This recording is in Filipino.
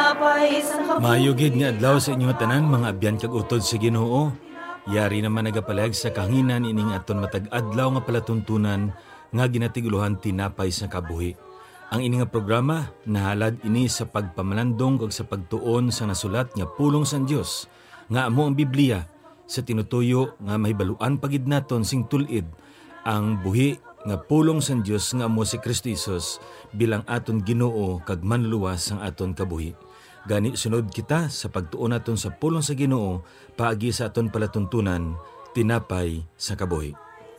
Mayugid nga adlaw sa inyong tanan mga abyan kag utod sa Ginoo. Yari naman nagapalag sa kahanginan ining aton matag adlaw nga palatuntunan nga ginatiguluhan tinapay sa kabuhi. Ang ini nga programa nahalad ini sa pagpamalandong kag sa pagtuon sa nasulat nga pulong sa Dios nga amo ang Biblia sa tinutuyo nga mahibaluan pagid naton sing tulid ang buhi nga pulong sa Dios nga amo si Kristo Jesus bilang aton Ginoo kag manluwas ang aton kabuhi. Gani sunod kita sa pagtuon naton sa pulong sa Ginoo paagi sa aton palatuntunan tinapay sa kabuhi.